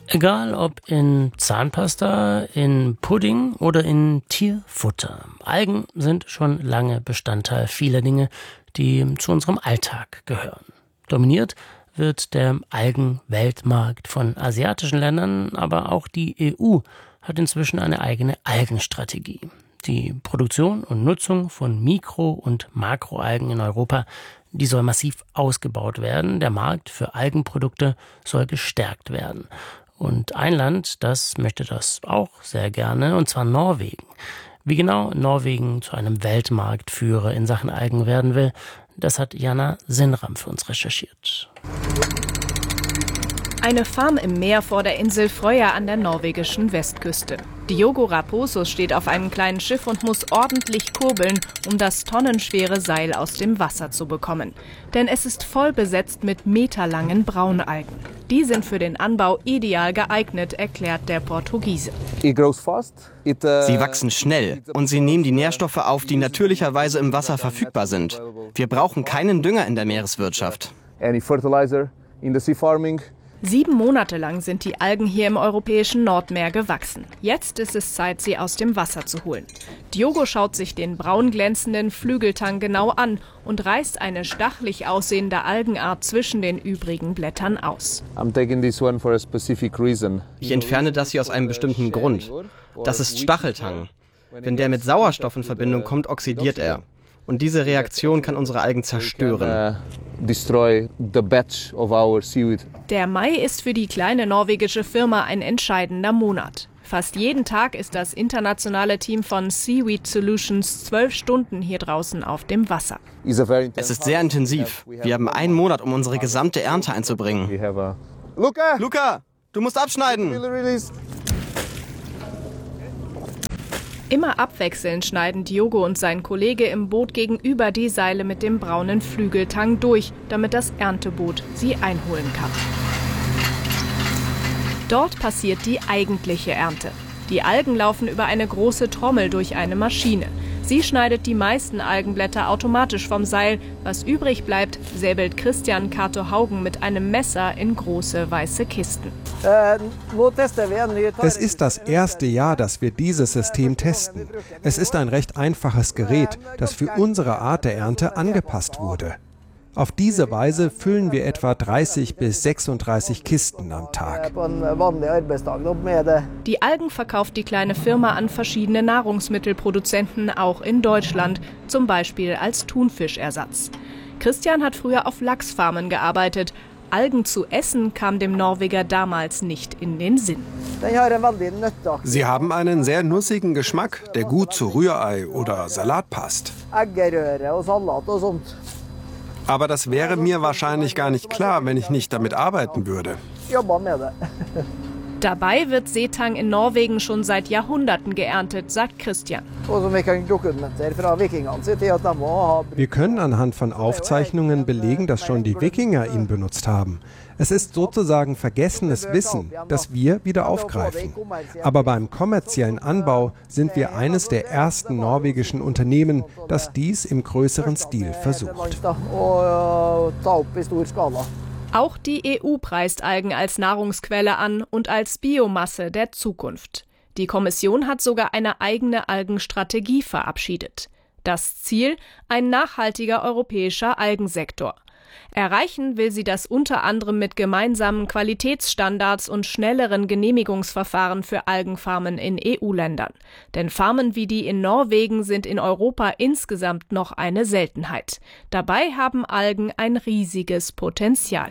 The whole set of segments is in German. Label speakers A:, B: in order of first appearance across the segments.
A: Egal ob in Zahnpasta, in Pudding oder in Tierfutter. Algen sind schon lange Bestandteil vieler Dinge, die zu unserem Alltag gehören. Dominiert wird der Algenweltmarkt von asiatischen Ländern, aber auch die EU hat inzwischen eine eigene Algenstrategie. Die Produktion und Nutzung von Mikro- und Makroalgen in Europa, die soll massiv ausgebaut werden. Der Markt für Algenprodukte soll gestärkt werden. Und ein Land, das möchte das auch sehr gerne, und zwar Norwegen. Wie genau Norwegen zu einem Weltmarktführer in Sachen Algen werden will, das hat Jana Sinram für uns recherchiert.
B: Eine Farm im Meer vor der Insel Frøya an der norwegischen Westküste. Diogo Raposo steht auf einem kleinen Schiff und muss ordentlich kurbeln, um das tonnenschwere Seil aus dem Wasser zu bekommen. Denn es ist voll besetzt mit meterlangen Braunalgen. Die sind für den Anbau ideal geeignet, erklärt der Portugiese.
C: Sie wachsen schnell und sie nehmen die Nährstoffe auf, die natürlicherweise im Wasser verfügbar sind. Wir brauchen keinen Dünger in der Meereswirtschaft.
B: 7 Monate lang sind die Algen hier im europäischen Nordmeer gewachsen. Jetzt ist es Zeit, sie aus dem Wasser zu holen. Diogo schaut sich den braun glänzenden Flügeltang genau an und reißt eine stachelig aussehende Algenart zwischen den übrigen Blättern aus.
C: Ich entferne das hier aus einem bestimmten Grund. Das ist Stacheltang. Wenn der mit Sauerstoff in Verbindung kommt, oxidiert er. Und diese Reaktion kann unsere Algen zerstören.
B: Der Mai ist für die kleine norwegische Firma ein entscheidender Monat. Fast jeden Tag ist das internationale Team von Seaweed Solutions 12 Stunden hier draußen auf dem Wasser.
C: Es ist sehr intensiv. Wir haben 1 Monat, um unsere gesamte Ernte einzubringen. Luca, du musst abschneiden!
B: Immer abwechselnd schneiden Diogo und sein Kollege im Boot gegenüber die Seile mit dem braunen Flügeltang durch, damit das Ernteboot sie einholen kann. Dort passiert die eigentliche Ernte. Die Algen laufen über eine große Trommel durch eine Maschine. Sie schneidet die meisten Algenblätter automatisch vom Seil. Was übrig bleibt, säbelt Christian Cato Haugen mit einem Messer in große weiße Kisten.
D: Es ist das erste Jahr, dass wir dieses System testen. Es ist ein recht einfaches Gerät, das für unsere Art der Ernte angepasst wurde. Auf diese Weise füllen wir etwa 30 bis 36 Kisten am Tag.
B: Die Algen verkauft die kleine Firma an verschiedene Nahrungsmittelproduzenten, auch in Deutschland, zum Beispiel als Thunfischersatz. Christian hat früher auf Lachsfarmen gearbeitet. Algen zu essen kam dem Norweger damals nicht in den Sinn.
D: Sie haben einen sehr nussigen Geschmack, der gut zu Rührei oder Salat passt. Aber das wäre mir wahrscheinlich gar nicht klar, wenn ich nicht damit arbeiten würde.
B: Dabei wird Seetang in Norwegen schon seit Jahrhunderten geerntet, sagt Christian.
D: Wir können anhand von Aufzeichnungen belegen, dass schon die Wikinger ihn benutzt haben. Es ist sozusagen vergessenes Wissen, das wir wieder aufgreifen. Aber beim kommerziellen Anbau sind wir eines der ersten norwegischen Unternehmen, das dies im größeren Stil versucht.
B: Auch die EU preist Algen als Nahrungsquelle an und als Biomasse der Zukunft. Die Kommission hat sogar eine eigene Algenstrategie verabschiedet. Das Ziel: ein nachhaltiger europäischer Algensektor. Erreichen will sie das unter anderem mit gemeinsamen Qualitätsstandards und schnelleren Genehmigungsverfahren für Algenfarmen in EU-Ländern. Denn Farmen wie die in Norwegen sind in Europa insgesamt noch eine Seltenheit. Dabei haben Algen ein riesiges Potenzial.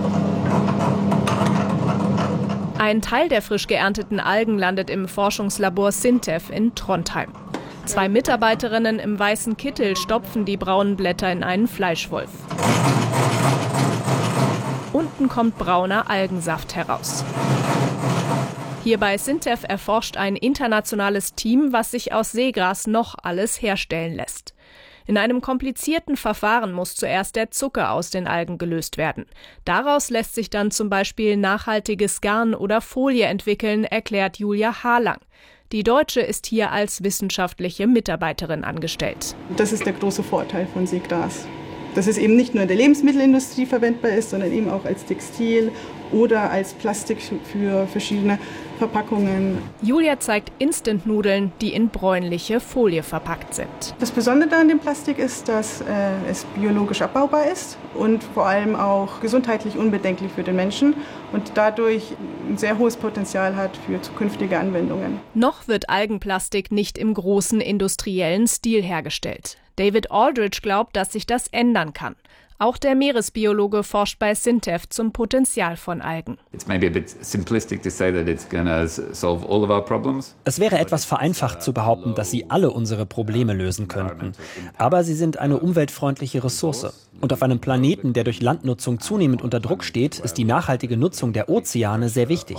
B: Ein Teil der frisch geernteten Algen landet im Forschungslabor SINTEF in Trondheim. 2 Mitarbeiterinnen im weißen Kittel stopfen die braunen Blätter in einen Fleischwolf. Unten kommt brauner Algensaft heraus. Hier bei SINTEF erforscht ein internationales Team, was sich aus Seegras noch alles herstellen lässt. In einem komplizierten Verfahren muss zuerst der Zucker aus den Algen gelöst werden. Daraus lässt sich dann zum Beispiel nachhaltiges Garn oder Folie entwickeln, erklärt Julia Harlang. Die Deutsche ist hier als wissenschaftliche Mitarbeiterin angestellt.
E: Das ist der große Vorteil von Seegras. dass es eben nicht nur in der Lebensmittelindustrie verwendbar ist, sondern eben auch als Textil oder als Plastik für verschiedene Verpackungen.
B: Julia zeigt Instant-Nudeln, die in bräunliche Folie verpackt sind.
E: Das Besondere an dem Plastik ist, dass es biologisch abbaubar ist und vor allem auch gesundheitlich unbedenklich für den Menschen und dadurch ein sehr hohes Potenzial hat für zukünftige Anwendungen.
B: Noch wird Algenplastik nicht im großen industriellen Stil hergestellt. David Aldridge glaubt, dass sich das ändern kann. Auch der Meeresbiologe forscht bei SINTEF zum Potenzial von Algen.
F: Es wäre etwas vereinfacht zu behaupten, dass sie alle unsere Probleme lösen könnten. Aber sie sind eine umweltfreundliche Ressource. Und auf einem Planeten, der durch Landnutzung zunehmend unter Druck steht, ist die nachhaltige Nutzung der Ozeane sehr wichtig.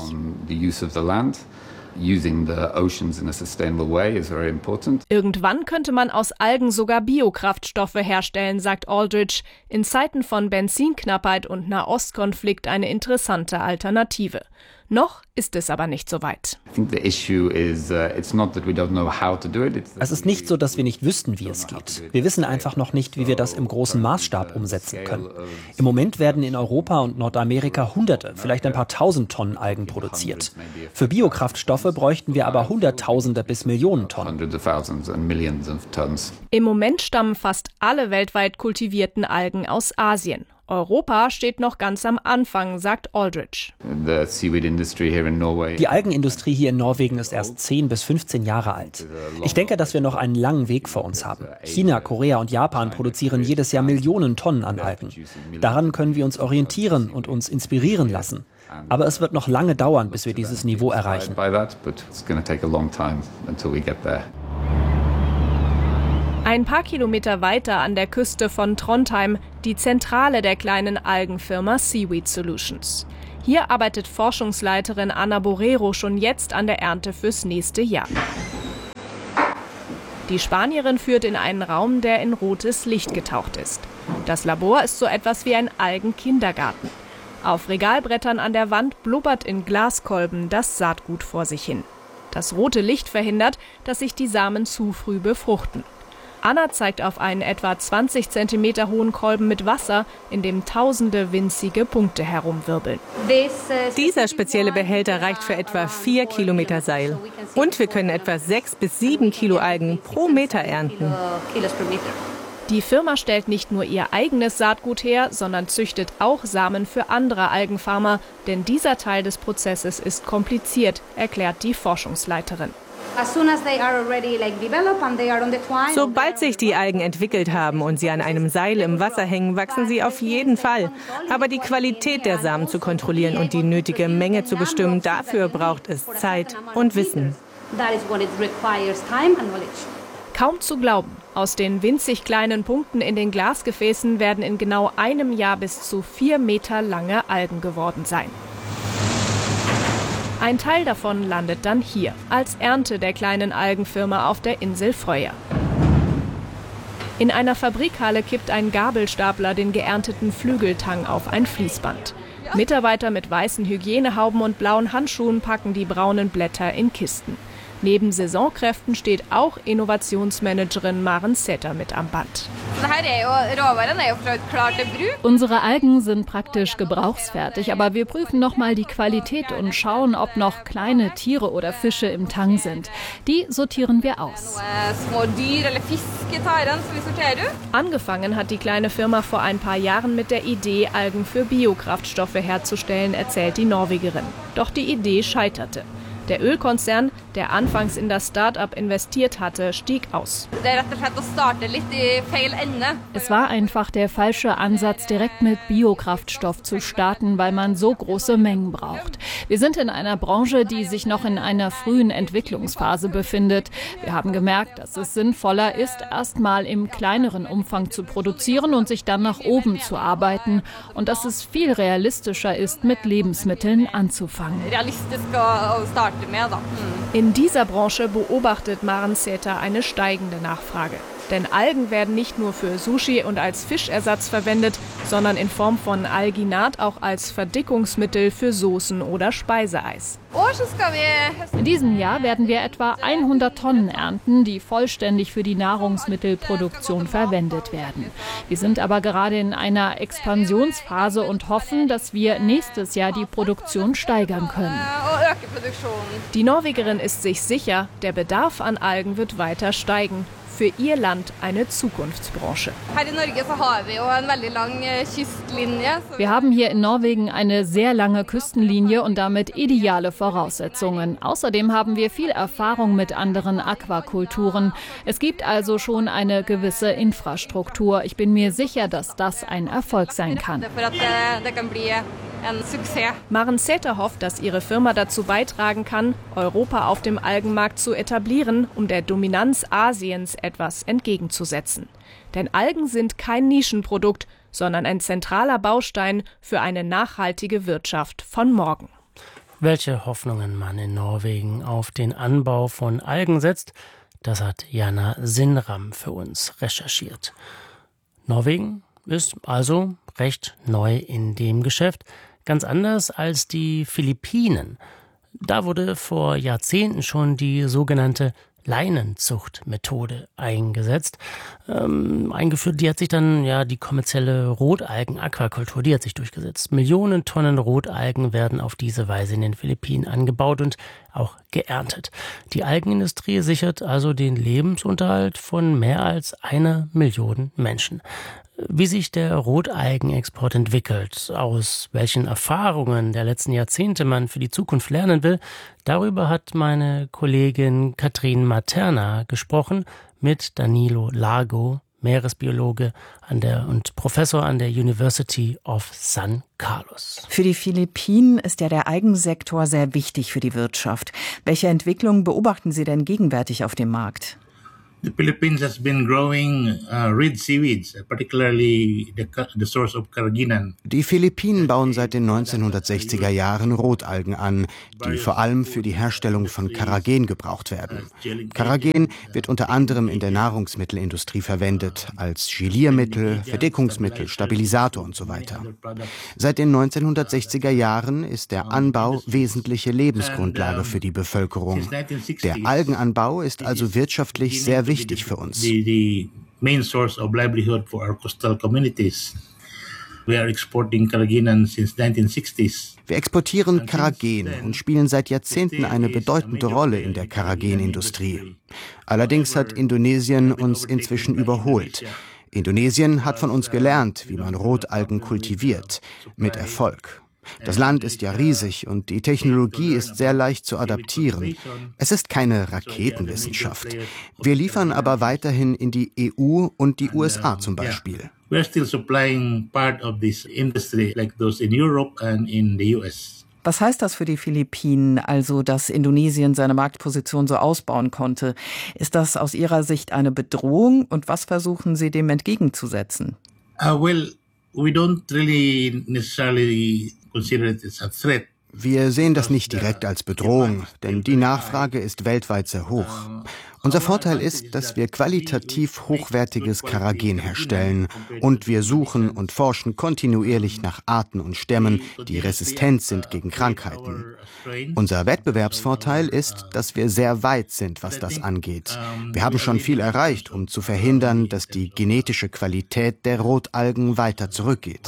B: Irgendwann könnte man aus Algen sogar Biokraftstoffe herstellen, sagt Aldridge. In Zeiten von Benzinknappheit und Nahostkonflikt eine interessante Alternative. Noch ist es aber nicht so weit.
F: Es ist nicht so, dass wir nicht wüssten, wie es geht. Wir wissen einfach noch nicht, wie wir das im großen Maßstab umsetzen können. Im Moment werden in Europa und Nordamerika Hunderte, vielleicht ein paar Tausend Tonnen Algen produziert. Für Biokraftstoffe bräuchten wir aber Hunderttausende bis Millionen Tonnen.
B: Im Moment stammen fast alle weltweit kultivierten Algen aus Asien. Europa steht noch ganz am Anfang, sagt Aldridge.
F: Die Algenindustrie hier in Norwegen ist erst 10 bis 15 Jahre alt. Ich denke, dass wir noch einen langen Weg vor uns haben. China, Korea und Japan produzieren jedes Jahr Millionen Tonnen an Algen. Daran können wir uns orientieren und uns inspirieren lassen. Aber es wird noch lange dauern, bis wir dieses Niveau erreichen.
B: Ein paar Kilometer weiter an der Küste von Trondheim die Zentrale der kleinen Algenfirma Seaweed Solutions. Hier arbeitet Forschungsleiterin Anna Borrero schon jetzt an der Ernte fürs nächste Jahr. Die Spanierin führt in einen Raum, der in rotes Licht getaucht ist. Das Labor ist so etwas wie ein Algenkindergarten. Auf Regalbrettern an der Wand blubbert in Glaskolben das Saatgut vor sich hin. Das rote Licht verhindert, dass sich die Samen zu früh befruchten. Anna zeigt auf einen etwa 20 cm hohen Kolben mit Wasser, in dem tausende winzige Punkte herumwirbeln.
G: Dieser spezielle Behälter reicht für etwa 4 Kilometer Seil. Und wir können etwa 6 bis 7 Kilo Algen pro Meter ernten.
B: Die Firma stellt nicht nur ihr eigenes Saatgut her, sondern züchtet auch Samen für andere Algenfarmer. Denn dieser Teil des Prozesses ist kompliziert, erklärt die Forschungsleiterin.
G: Sobald sich die Algen entwickelt haben und sie an einem Seil im Wasser hängen, wachsen sie auf jeden Fall. Aber die Qualität der Samen zu kontrollieren und die nötige Menge zu bestimmen, dafür braucht es Zeit und Wissen.
B: Kaum zu glauben. Aus den winzig kleinen Punkten in den Glasgefäßen werden in genau einem Jahr bis zu 4 Meter lange Algen geworden sein. Ein Teil davon landet dann hier, als Ernte der kleinen Algenfirma auf der Insel Frøya. In einer Fabrikhalle kippt ein Gabelstapler den geernteten Flügeltang auf ein Fließband. Mitarbeiter mit weißen Hygienehauben und blauen Handschuhen packen die braunen Blätter in Kisten. Neben Saisonkräften steht auch Innovationsmanagerin Maren Sæther mit am Band.
H: Unsere Algen sind praktisch gebrauchsfertig, aber wir prüfen nochmal die Qualität und schauen, ob noch kleine Tiere oder Fische im Tang sind. Die sortieren wir aus.
B: Angefangen hat die kleine Firma vor ein paar Jahren mit der Idee, Algen für Biokraftstoffe herzustellen, erzählt die Norwegerin. Doch die Idee scheiterte. Der Ölkonzern, der anfangs in das Start-up investiert hatte, stieg aus.
H: Es war einfach der falsche Ansatz, direkt mit Biokraftstoff zu starten, weil man so große Mengen braucht. Wir sind in einer Branche, die sich noch in einer frühen Entwicklungsphase befindet. Wir haben gemerkt, dass es sinnvoller ist, erst mal im kleineren Umfang zu produzieren und sich dann nach oben zu arbeiten. Und dass es viel realistischer ist, mit Lebensmitteln anzufangen.
B: In dieser Branche beobachtet Maren Sæther eine steigende Nachfrage. Denn Algen werden nicht nur für Sushi und als Fischersatz verwendet, sondern in Form von Alginat auch als Verdickungsmittel für Soßen oder Speiseeis.
H: In diesem Jahr werden wir etwa 100 Tonnen ernten, die vollständig für die Nahrungsmittelproduktion verwendet werden. Wir sind aber gerade in einer Expansionsphase und hoffen, dass wir nächstes Jahr die Produktion steigern können.
B: Die Norwegerin ist sich sicher, der Bedarf an Algen wird weiter steigen. Für ihr Land eine Zukunftsbranche. Wir haben hier in Norwegen eine sehr lange Küstenlinie und damit ideale Voraussetzungen. Außerdem haben wir viel Erfahrung mit anderen Aquakulturen. Es gibt also schon eine gewisse Infrastruktur. Ich bin mir sicher, dass das ein Erfolg sein kann. Maren Sæther hofft, dass ihre Firma dazu beitragen kann, Europa auf dem Algenmarkt zu etablieren, um der Dominanz Asiens etwas entgegenzusetzen. Denn Algen sind kein Nischenprodukt, sondern ein zentraler Baustein für eine nachhaltige Wirtschaft von morgen.
A: Welche Hoffnungen man in Norwegen auf den Anbau von Algen setzt, das hat Jana Sinram für uns recherchiert. Norwegen ist also recht neu in dem Geschäft, ganz anders als die Philippinen. Da wurde vor Jahrzehnten schon die sogenannte Leinenzuchtmethode eingesetzt. Eingeführt, die hat sich dann, die kommerzielle Rotalgen-Aquakultur, die hat sich durchgesetzt. Millionen Tonnen Rotalgen werden auf diese Weise in den Philippinen angebaut und auch geerntet. Die Algenindustrie sichert also den Lebensunterhalt von mehr als 1 Million Menschen. Wie sich der Rotalgenexport entwickelt, aus welchen Erfahrungen der letzten Jahrzehnte man für die Zukunft lernen will, darüber hat meine Kollegin Katrin Materna gesprochen mit Danilo Lago, Meeresbiologe und Professor an der University of San Carlos.
I: Für die Philippinen ist ja der Algensektor sehr wichtig für die Wirtschaft. Welche Entwicklungen beobachten Sie denn gegenwärtig auf dem Markt?
J: The Philippines has been growing red seaweeds, particularly the source of carrageenan.
K: Die Philippinen bauen seit den 1960er Jahren Rotalgen an, die vor allem für die Herstellung von Carrageen gebraucht werden. Carrageen wird unter anderem in der Nahrungsmittelindustrie verwendet, als Geliermittel, Verdickungsmittel, Stabilisator und so weiter. Seit den 1960er Jahren ist der Anbau wesentliche Lebensgrundlage für die Bevölkerung. Der Algenanbau ist also wirtschaftlich sehr wichtig für uns.
J: The main source of livelihood for our coastal communities. We are exporting carrageenan since 1960s.
K: Wir exportieren Carrageen und spielen seit Jahrzehnten eine bedeutende Rolle in der Carrageen-Industrie. Allerdings hat Indonesien uns inzwischen überholt. Indonesien hat von uns gelernt, wie man Rotalgen kultiviert, mit Erfolg. Das Land ist ja riesig und die Technologie ist sehr leicht zu adaptieren. Es ist keine Raketenwissenschaft. Wir liefern aber weiterhin in die EU und die USA zum Beispiel.
J: We are still supplying part of this industry like those in Europe and in the US.
I: Was heißt das für die Philippinen, also dass Indonesien seine Marktposition so ausbauen konnte? Ist das aus Ihrer Sicht eine Bedrohung und was versuchen Sie dem entgegenzusetzen?
J: Well, we don't really necessarily consider it as a threat.
K: Wir sehen das nicht direkt als Bedrohung, denn die Nachfrage ist weltweit sehr hoch. Unser Vorteil ist, dass wir qualitativ hochwertiges Carrageen herstellen und wir suchen und forschen kontinuierlich nach Arten und Stämmen, die resistent sind gegen Krankheiten. Unser Wettbewerbsvorteil ist, dass wir sehr weit sind, was das angeht. Wir haben schon viel erreicht, um zu verhindern, dass die genetische Qualität der Rotalgen weiter zurückgeht.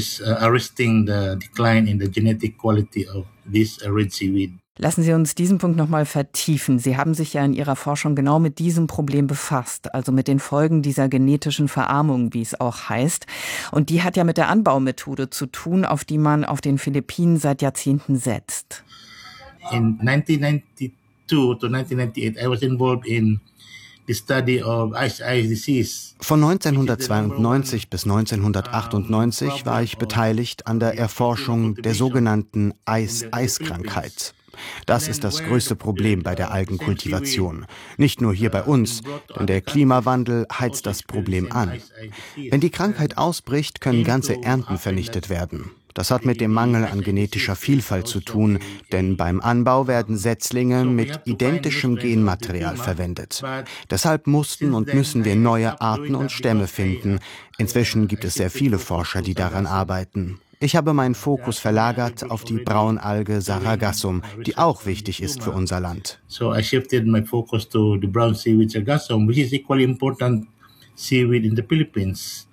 I: Lassen Sie uns diesen Punkt nochmal vertiefen. Sie haben sich ja in Ihrer Forschung genau mit diesem Problem befasst, also mit den Folgen dieser genetischen Verarmung, wie es auch heißt. Und die hat ja mit der Anbaumethode zu tun, auf die man auf den Philippinen seit Jahrzehnten setzt.
J: In 1992 to 1998, I was involved in the study of Ice Disease.
K: Von 1992 bis 1998 war ich beteiligt an der Erforschung der sogenannten Ice-Krankheit. Das ist das größte Problem bei der Algenkultivation. Nicht nur hier bei uns, denn der Klimawandel heizt das Problem an. Wenn die Krankheit ausbricht, können ganze Ernten vernichtet werden. Das hat mit dem Mangel an genetischer Vielfalt zu tun, denn beim Anbau werden Setzlinge mit identischem Genmaterial verwendet. Deshalb mussten und müssen wir neue Arten und Stämme finden. Inzwischen gibt es sehr viele Forscher, die daran arbeiten. Ich habe meinen Fokus verlagert auf die Braunalge Sargassum, die auch wichtig ist für unser Land.
J: So I shifted my focus to the brown seaweed Sargassum, which is equally important seaweed in the Philippines.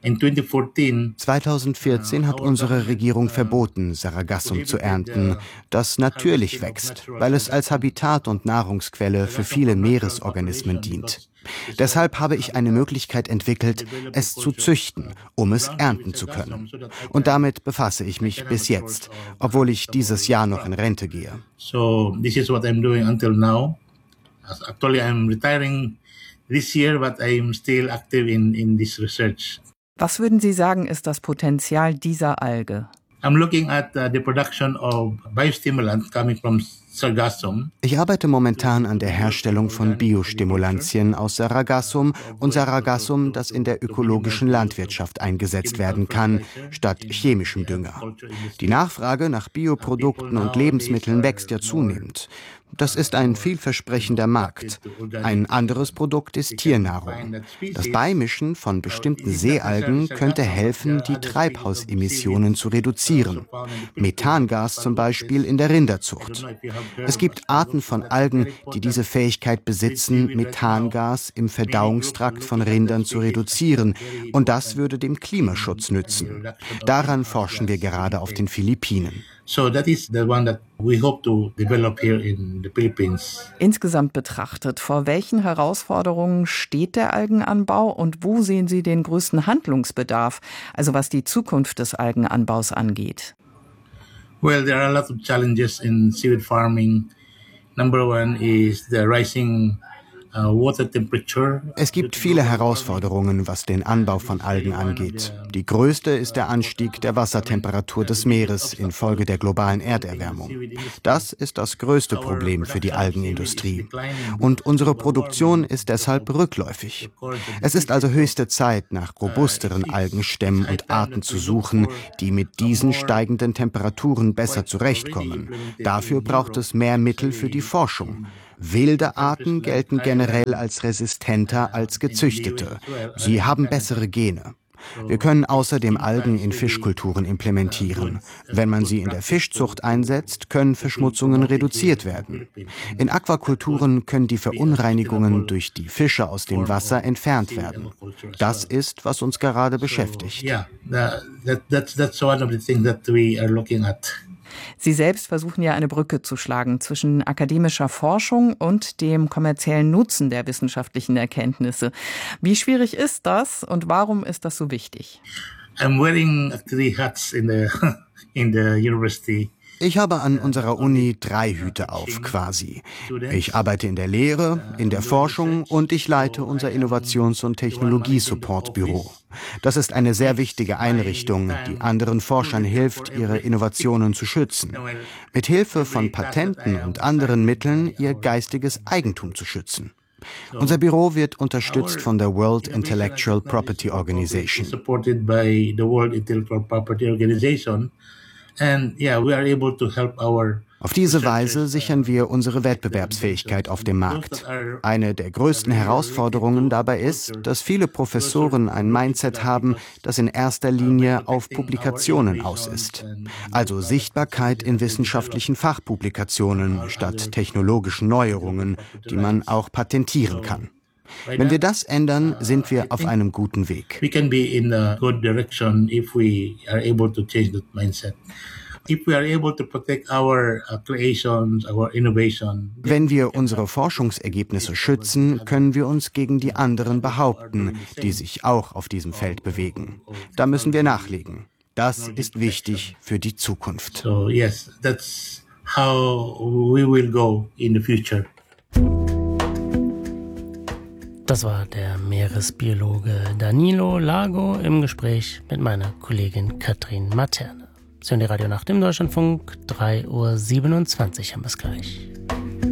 K: 2014 hat unsere Regierung verboten, Sargassum zu ernten, das natürlich wächst, weil es als Habitat und Nahrungsquelle für viele Meeresorganismen dient. Deshalb habe ich eine Möglichkeit entwickelt, es zu züchten, um es ernten zu können. Und damit befasse ich mich bis jetzt, obwohl ich dieses Jahr noch in Rente gehe.
J: So this is what I'm doing until now. Actually, I'm retiring this year, but I'm still active in this research.
I: Was würden Sie sagen, ist das Potenzial dieser Alge?
J: I'm looking at the production of biostimulant coming from Sargassum.
K: Ich arbeite momentan an der Herstellung von Biostimulantien aus Sargassum und Sargassum, das in der ökologischen Landwirtschaft eingesetzt werden kann, statt chemischem Dünger. Die Nachfrage nach Bioprodukten und Lebensmitteln wächst ja zunehmend. Das ist ein vielversprechender Markt. Ein anderes Produkt ist Tiernahrung. Das Beimischen von bestimmten Seealgen könnte helfen, die Treibhausemissionen zu reduzieren. Methangas zum Beispiel in der Rinderzucht. Es gibt Arten von Algen, die diese Fähigkeit besitzen, Methangas im Verdauungstrakt von Rindern zu reduzieren. Und das würde dem Klimaschutz nützen. Daran forschen wir gerade auf den Philippinen.
J: So that is the one that we hope to develop here in the Philippines.
I: Insgesamt betrachtet, vor welchen Herausforderungen steht der Algenanbau und wo sehen Sie den größten Handlungsbedarf, also was die Zukunft des Algenanbaus angeht?
J: Well, there are a lot of challenges in seaweed farming. Number one is the rising water temperature.
K: Es gibt viele Herausforderungen, was den Anbau von Algen angeht. Die größte ist der Anstieg der Wassertemperatur des Meeres infolge der globalen Erderwärmung. Das ist das größte Problem für die Algenindustrie. Und unsere Produktion ist deshalb rückläufig. Es ist also höchste Zeit, nach robusteren Algenstämmen und Arten zu suchen, die mit diesen steigenden Temperaturen besser zurechtkommen. Dafür braucht es mehr Mittel für die Forschung. Wilde Arten gelten generell als resistenter als gezüchtete. Sie haben bessere Gene. Wir können außerdem Algen in Fischkulturen implementieren. Wenn man sie in der Fischzucht einsetzt, können Verschmutzungen reduziert werden. In Aquakulturen können die Verunreinigungen durch die Fische aus dem Wasser entfernt werden. Das ist, was uns gerade beschäftigt.
J: That's one of the things that we are looking at.
I: Sie selbst versuchen ja eine Brücke zu schlagen zwischen akademischer Forschung und dem kommerziellen Nutzen der wissenschaftlichen Erkenntnisse. Wie schwierig ist das und warum ist das so wichtig?
J: I'm wearing 3 hats in the university.
K: Ich habe an unserer Uni 3 Hüte auf, quasi. Ich arbeite in der Lehre, in der Forschung und ich leite unser Innovations- und Technologie-Support-Büro. Das ist eine sehr wichtige Einrichtung, die anderen Forschern hilft, ihre Innovationen zu schützen. Mit Hilfe von Patenten und anderen Mitteln ihr geistiges Eigentum zu schützen. Unser Büro wird unterstützt von der World Intellectual Property Organization. Auf diese Weise sichern wir unsere Wettbewerbsfähigkeit auf dem Markt. Eine der größten Herausforderungen dabei ist, dass viele Professoren ein Mindset haben, das in erster Linie auf Publikationen aus ist. Also Sichtbarkeit in wissenschaftlichen Fachpublikationen statt technologischen Neuerungen, die man auch patentieren kann. Wenn wir das ändern, sind wir auf einem guten Weg.
J: We can be in a good direction if we are able to change that mindset. If we are able to protect our creations, our innovation.
K: Wenn wir unsere Forschungsergebnisse schützen, können wir uns gegen die anderen behaupten, die sich auch auf diesem Feld bewegen. Da müssen wir nachlegen. Das ist wichtig für die Zukunft.
J: So yes, that's how we will go in the future.
A: Das war der Meeresbiologe Danilo Lago im Gespräch mit meiner Kollegin Katrin Materne. Sie hören die Radionacht im Deutschlandfunk, 3:27 Uhr haben wir es gleich.